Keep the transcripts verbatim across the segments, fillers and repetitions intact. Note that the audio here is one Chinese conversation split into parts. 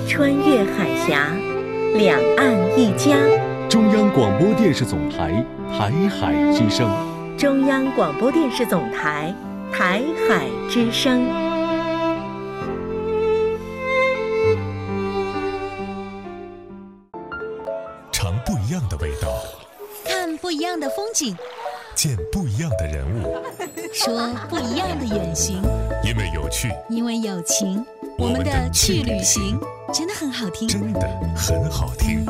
穿越海峡，两岸一家。 中央广播电视总台台海之声。 中央广播电视总台台海之声。 尝不一样的味道， 看不一样的风景， 见不一样的人物， 说不一样的远行。 因为有趣， 因为有情，我们的去旅行真的很好听， 真的很好听。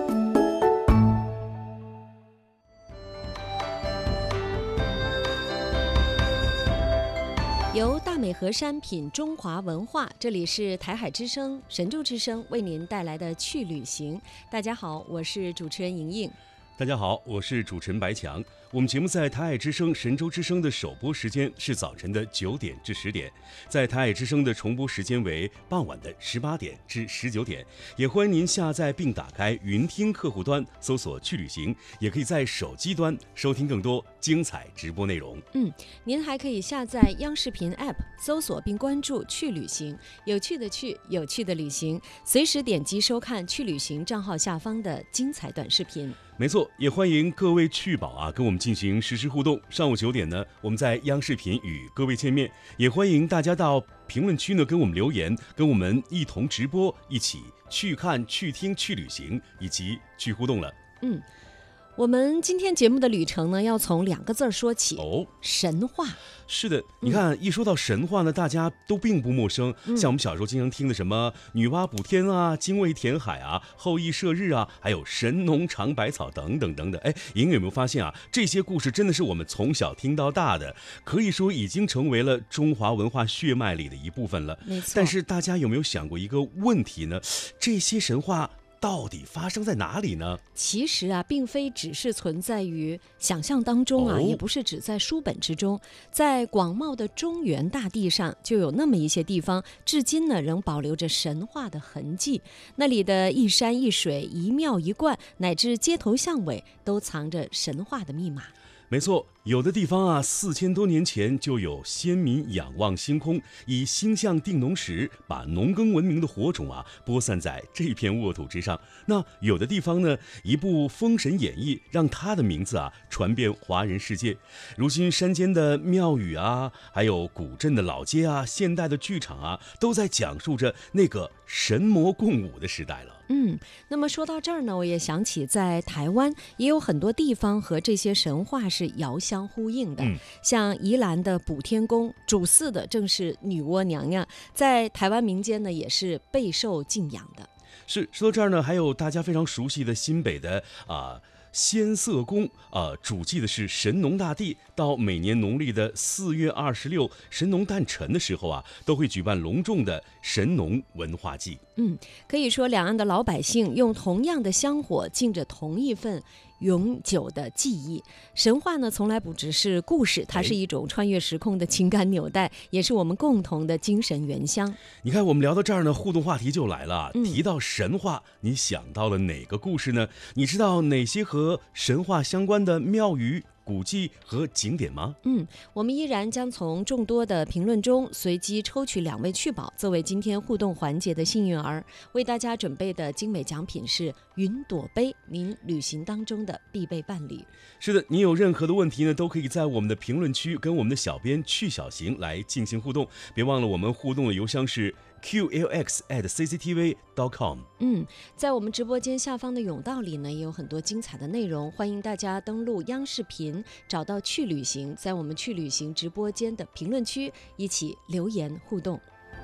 由大美河山品中华文化，这里是台海之声、神州之声为您带来的去旅行。大家好，我是主持人莹莹。 大家好，我是主持人白强。我们节目在台海之声、神州之声的首播时间是早晨的九点至十点，在台海之声的重播时间为傍晚的十八点至十九点。也欢迎您下载并打开云听客户端，搜索去旅行，也可以在手机端收听更多精彩直播内容。 嗯，您还可以下载央视频 App， 搜索并关注去旅行，有趣的去，有趣的旅行，随时点击收看去旅行账号下方的精彩短视频。 没错，也欢迎各位趣宝啊跟我们进行实时互动。上午九点呢，我们在央视频与各位见面，也欢迎大家到评论区呢跟我们留言，跟我们一同直播，一起去看、去听、去旅行以及去互动了。 嗯，我们今天节目的旅程呢，要从两个字儿说起哦， 神话。 是的，你看、嗯、一说到神话呢，大家都并不陌生、嗯、像我们小时候经常听的什么女娲补天啊、精卫填海啊、后羿射日啊，还有神农尝百草等等等等。哎，莹有没有发现啊，这些故事真的是我们从小听到大的，可以说已经成为了中华文化血脉里的一部分了。 没错。 但是大家有没有想过一个问题呢？这些神话到底发生在哪里呢？ 其实啊，并非只是存在于想象当中啊、哦，也不是只在书本之中，在广袤的中原大地上，就有那么一些地方，至今呢仍保留着神话的痕迹。那里的一山一水、一庙一观，乃至街头巷尾，都藏着神话的密码。 没错，有的地方啊，四千多年前就有先民仰望星空，以星象定农时，把农耕文明的火种啊播散在这片沃土之上。那有的地方呢，一部《封神演义》让他的名字啊传遍华人世界。如今山间的庙宇啊，还有古镇的老街啊，现代的剧场啊，都在讲述着那个神魔共舞的时代了。 嗯，那么说到这儿呢，我也想起在台湾也有很多地方和这些神话是遥相呼应的、嗯、像宜兰的补天宫，主祀的正是女娲娘娘，在台湾民间呢也是备受敬仰的。 是，说到这儿呢，还有大家非常熟悉的新北的啊、呃仙色宫，呃，主祭的是神农大帝。到每年农历的四月二十六，神农诞辰的时候啊，都会举办隆重的神农文化祭。 嗯，可以说两岸的老百姓用同样的香火，敬着同一份永久的记忆。神话呢，从来不只是故事，它是一种穿越时空的情感纽带，也是我们共同的精神原乡。 你看，我们聊到这儿呢，互动话题就来了。嗯、提到神话，你想到了哪个故事呢？你知道哪些和神话相关的庙宇、古迹和景点吗？ 嗯，我们依然将从众多的评论中随机抽取两位趣宝，作为今天互动环节的幸运儿。为大家准备的精美奖品是云朵杯，您旅行当中的必备伴侣。 是的，你有任何的问题呢，都可以在我们的评论区跟我们的小编去小行来进行互动。别忘了，我们互动的邮箱是 q l x at c c t v dot com。 嗯，在我们直播间下方的甬道里呢，也有很多精彩的内容，欢迎大家登录央视频，找到去旅行，在我们去旅行直播间的评论区一起留言互动。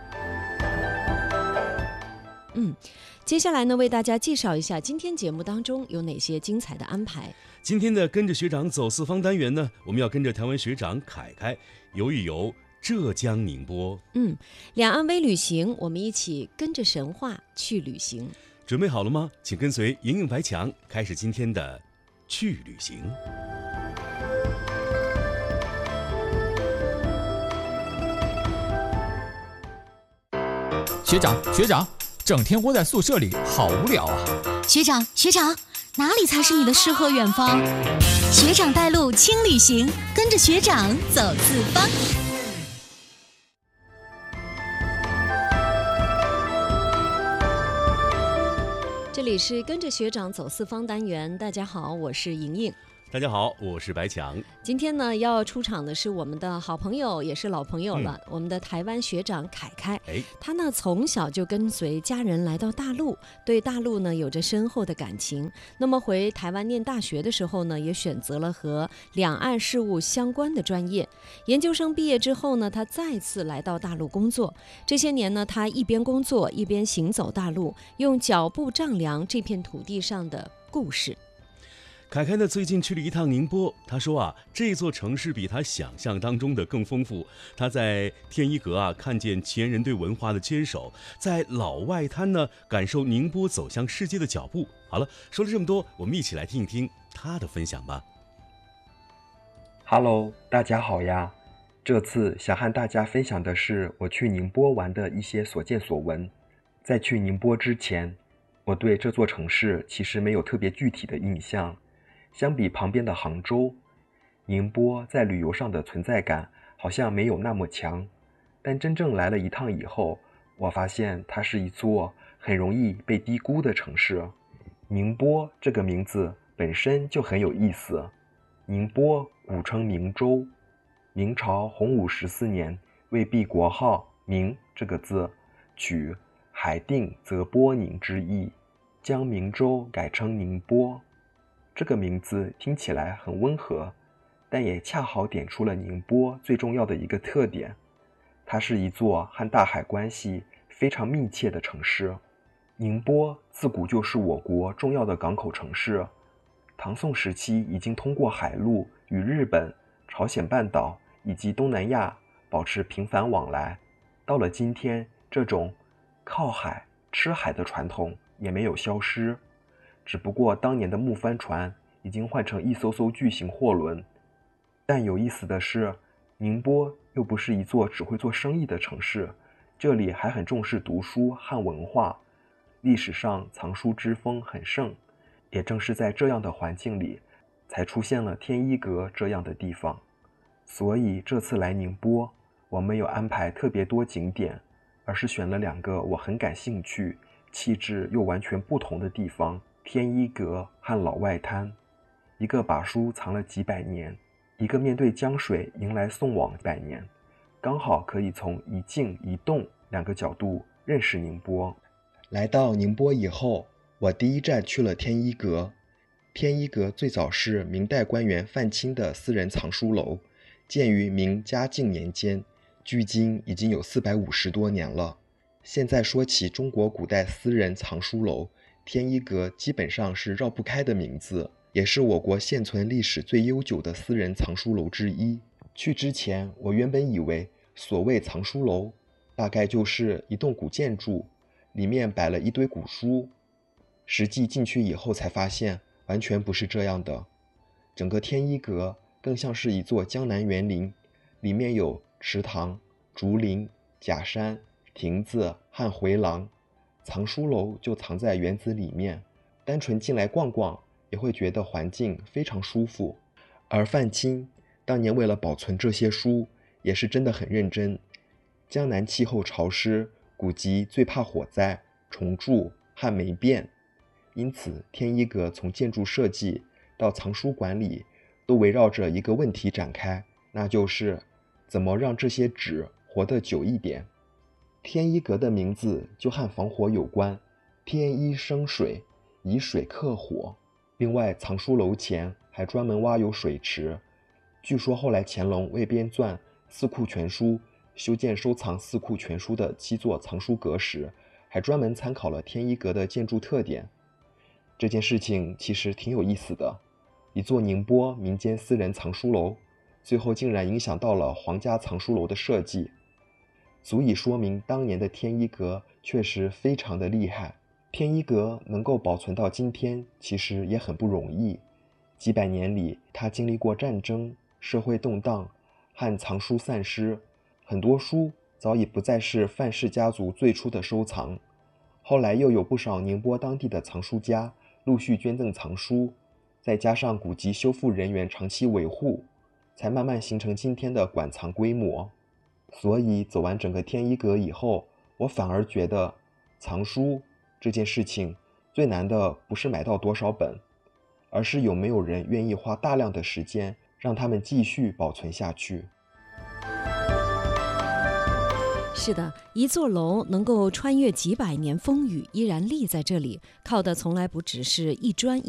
嗯，接下来呢，为大家介绍一下今天节目当中有哪些精彩的安排。 今天的跟着学长走四方单元呢，我们要跟着台湾学长凯凯游一游浙江宁波。 嗯，两岸微旅行，我们一起跟着神话去旅行。 准备好了吗？请跟随莹莹白强开始今天的去旅行。 学长学长，整天窝在宿舍里好无聊啊。 学长学长，哪里才是你的诗和远方？学长带路轻旅行，跟着学长走四方。 里是跟着学长走四方单元，大家好，我是莹莹。 大家好，我是白强。 今天呢，要出场的是我们的好朋友，也是老朋友了，嗯、我们的台湾学长凯凯。哎，他呢从小就跟随家人来到大陆，对大陆呢有着深厚的感情。那么回台湾念大学的时候呢，也选择了和两岸事务相关的专业。研究生毕业之后呢，他再次来到大陆工作。这些年呢，他一边工作一边行走大陆，用脚步丈量这片土地上的故事。 凯凯呢最近去了一趟宁波，他说啊，这座城市比他想象当中的更丰富。他在天一阁啊看见前人对文化的坚守，在老外滩呢感受宁波走向世界的脚步。好了，说了这么多，我们一起来听一听他的分享吧。 Hello， 大家好呀！这次想和大家分享的是我去宁波玩的一些所见所闻。在去宁波之前，我对这座城市其实没有特别具体的印象。相比旁边的杭州，宁波在旅游上的存在感好像没有那么强，但真正来了一趟以后，我发现它是一座很容易被低估的城市。宁波这个名字本身就很有意思，宁波古称明州，明朝洪武十四年为避国号明这个字，取海定则波宁之意，将明州改称宁波。这个名字听起来很温和，但也恰好点出了宁波最重要的一个特点，它是一座和大海关系非常密切的城市。宁波自古就是我国重要的港口城市，唐宋时期已经通过海路与日本、朝鲜半岛以及东南亚保持频繁往来。到了今天，这种靠海吃海的传统也没有消失，只不过当年的木帆船已经换成一艘艘巨型货轮。但有意思的是，宁波又不是一座只会做生意的城市，这里还很重视读书和文化，历史上藏书之风很盛。也正是在这样的环境里，才出现了天一阁这样的地方。所以这次来宁波，我没有安排特别多景点，而是选了两个我很感兴趣、气质又完全不同的地方，天一阁和老外滩。一个把书藏了几百年，一个面对江水迎来送往百年，刚好可以从一静一动两个角度认识宁波。来到宁波以后，我第一站去了天一阁。天一阁最早是明代官员范钦的私人藏书楼，建于明嘉靖年间，距今已经有四百五十多年了。现在说起中国古代私人藏书楼，天一阁基本上是绕不开的名字，也是我国现存历史最悠久的私人藏书楼之一。去之前，我原本以为所谓藏书楼大概就是一栋古建筑，里面摆了一堆古书，实际进去以后才发现完全不是这样的。整个天一阁更像是一座江南园林，里面有池塘、竹林、假山、亭子和回廊，藏书楼就藏在园子里面，单纯进来逛逛也会觉得环境非常舒服。而范钦当年为了保存这些书，也是真的很认真。江南气候潮湿，古籍最怕火灾、虫蛀和霉变，因此天一阁从建筑设计到藏书管理都围绕着一个问题展开，那就是怎么让这些纸活得久一点。天一阁的名字就和防火有关，天一生水，以水克火。另外，藏书楼前还专门挖有水池，据说后来乾隆为编纂《四库全书》，修建收藏《四库全书》的七座藏书阁时，还专门参考了天一阁的建筑特点。这件事情其实挺有意思的，一座宁波民间私人藏书楼，最后竟然影响到了皇家藏书楼的设计，足以说明当年的天一阁确实非常的厉害。天一阁能够保存到今天，其实也很不容易。几百年里，它经历过战争、社会动荡和藏书散失，很多书早已不再是范氏家族最初的收藏。后来又有不少宁波当地的藏书家陆续捐赠藏书，再加上古籍修复人员长期维护，才慢慢形成今天的馆藏规模。所以走完整个天一阁以后，我反而觉得藏书这件事情最难的不是买到多少本，而是有没有人愿意花大量的时间让他们继续保存下去。 是的，一座楼能够穿越几百年风雨，依然立在这里，靠的从来不只是一砖